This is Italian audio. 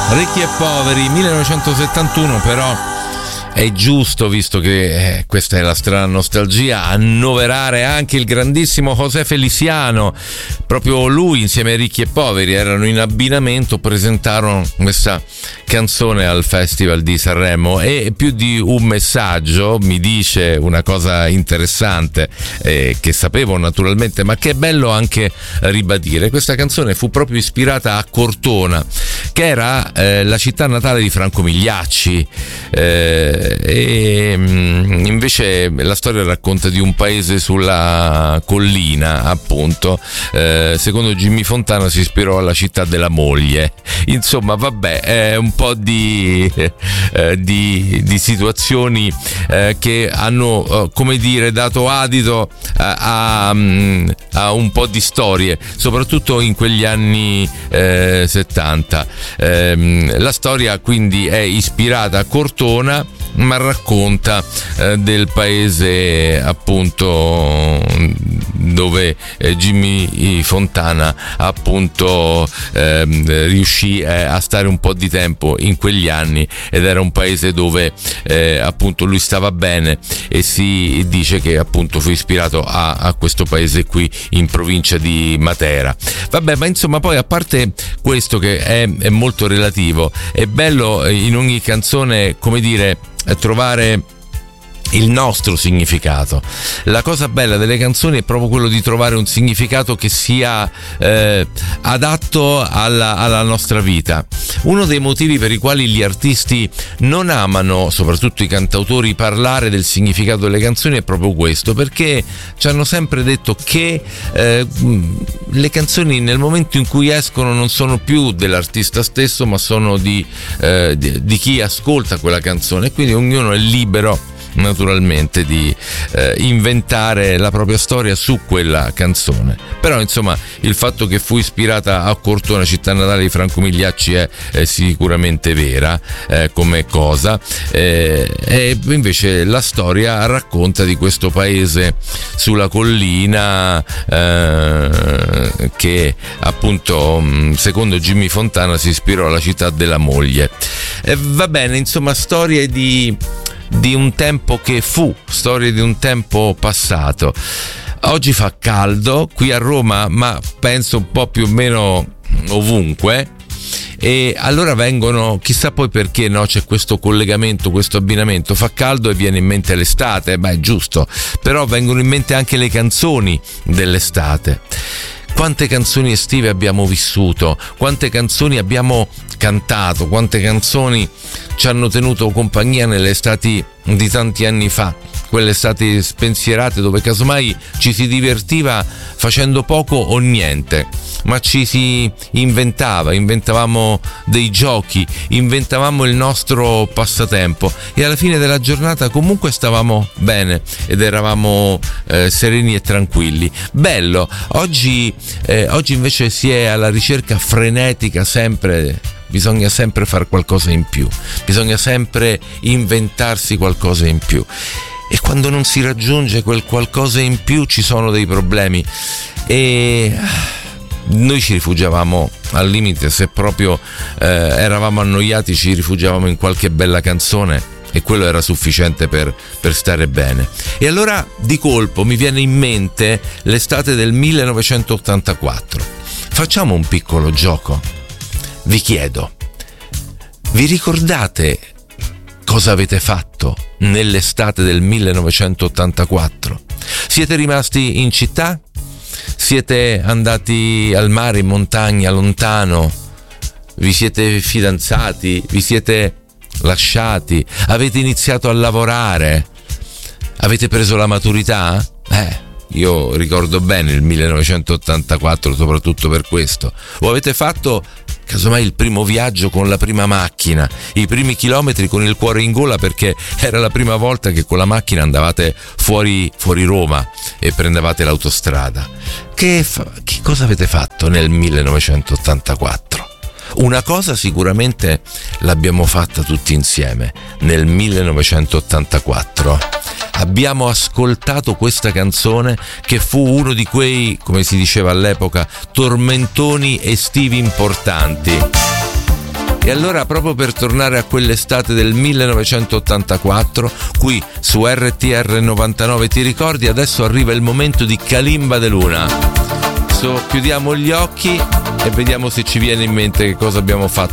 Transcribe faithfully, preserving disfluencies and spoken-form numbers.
Ricchi e poveri, millenovecentosettantuno, però è giusto, visto che eh, questa è la strana nostalgia, annoverare anche il grandissimo José Feliciano. Proprio lui insieme ai Ricchi e Poveri erano in abbinamento, presentarono questa canzone al Festival di Sanremo, e più di un messaggio mi dice una cosa interessante eh, che sapevo naturalmente, ma che è bello anche ribadire. Questa canzone fu proprio ispirata a Cortona, che era eh, la città natale di Franco Migliacci, eh, e invece la storia racconta di un paese sulla collina, appunto. Eh, secondo Jimmy Fontana si ispirò alla città della moglie. Insomma, vabbè, è un po' di, eh, di, di situazioni eh, che hanno, eh, come dire, dato adito a, a, a un po' di storie, soprattutto in quegli anni eh, settanta. Eh, la storia quindi è ispirata a Cortona, ma racconta eh, del paese, appunto, dove eh, Jimmy Fontana appunto eh, riuscì eh, a stare un po' di tempo in quegli anni, ed era un paese dove eh, appunto lui stava bene, e si dice che appunto fu ispirato a, a questo paese qui in provincia di Matera. Vabbè, ma insomma, poi, a parte questo che è, è molto relativo, è bello in ogni canzone, come dire, trovare il nostro significato. La cosa bella delle canzoni è proprio quello di trovare un significato che sia eh, adatto alla, alla nostra vita. Uno dei motivi per i quali gli artisti non amano, soprattutto i cantautori, parlare del significato delle canzoni è proprio questo, perché ci hanno sempre detto che eh, le canzoni nel momento in cui escono non sono più dell'artista stesso, ma sono di, eh, di, di chi ascolta quella canzone, e quindi ognuno è libero naturalmente di eh, inventare la propria storia su quella canzone. Però insomma, il fatto che fu ispirata a Cortona, città natale di Franco Migliacci, è, è sicuramente vera eh, come cosa, eh, e invece la storia racconta di questo paese sulla collina eh, che appunto, secondo Jimmy Fontana, si ispirò alla città della moglie. E va bene, insomma, storie di di un tempo che fu, storie di un tempo passato. Oggi fa caldo qui a Roma, ma penso un po' più o meno ovunque, e allora vengono, chissà poi perché, no, c'è questo collegamento, questo abbinamento, fa caldo e viene in mente l'estate, beh, è giusto, però vengono in mente anche le canzoni dell'estate. Quante canzoni estive abbiamo vissuto, quante canzoni abbiamo cantato, quante canzoni ci hanno tenuto compagnia nelle estati di tanti anni fa, quelle estati spensierate dove casomai ci si divertiva facendo poco o niente, ma ci si inventava, inventavamo dei giochi, inventavamo il nostro passatempo, e alla fine della giornata comunque stavamo bene ed eravamo eh, sereni e tranquilli. Bello. Oggi, eh, oggi invece si è alla ricerca frenetica, sempre, bisogna sempre fare qualcosa in più, bisogna sempre inventarsi qualcosa in più, e quando non si raggiunge quel qualcosa in più ci sono dei problemi, e noi ci rifugiavamo, al limite, se proprio eh, eravamo annoiati, ci rifugiavamo in qualche bella canzone, e quello era sufficiente per, per stare bene. E allora di colpo mi viene in mente l'estate del millenovecentottantaquattro. Facciamo un piccolo gioco. Vi chiedo, vi ricordate cosa avete fatto nell'estate del millenovecentottantaquattro? Siete rimasti in città? Siete andati al mare, in montagna, lontano? Vi siete fidanzati? Vi siete lasciati? Avete iniziato a lavorare? Avete preso la maturità? Eh, io ricordo bene il millenovecentottantaquattro soprattutto per questo. O avete fatto casomai il primo viaggio con la prima macchina, i primi chilometri con il cuore in gola, perché era la prima volta che con la macchina andavate fuori, fuori Roma e prendevate l'autostrada. Che, fa- che cosa avete fatto nel millenovecentottantaquattro? Una cosa sicuramente l'abbiamo fatta tutti insieme nel millenovecentottantaquattro. Abbiamo ascoltato questa canzone che fu uno di quei, come si diceva all'epoca, tormentoni estivi importanti. E allora, proprio per tornare a quell'estate del millenovecentottantaquattro, qui su R T R novantanove Ti ricordi, adesso arriva il momento di Kalimba de Luna. So, chiudiamo gli occhi e vediamo se ci viene in mente che cosa abbiamo fatto